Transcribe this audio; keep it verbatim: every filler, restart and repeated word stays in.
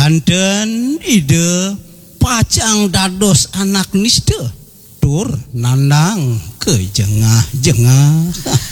janten ide pacang dados anak niste tur nandang ke jengah-jengah